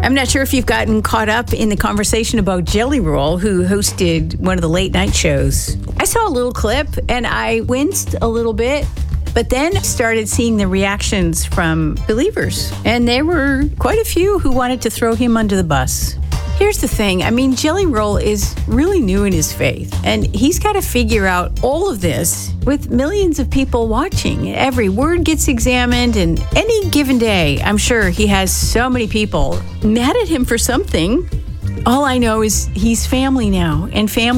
I'm not sure if you've gotten caught up in the conversation about Jelly Roll, who hosted one of the late night shows. I saw a little clip and I winced a little bit, but then started seeing the reactions from believers. And there were quite a few who wanted to throw him under the bus. Here's the thing. I mean, Jelly Roll is really new in his faith, and he's got to figure out all of this with millions of people watching. Every word gets examined, and any given day, I'm sure he has so many people mad at him for something. All I know is he's family now, and family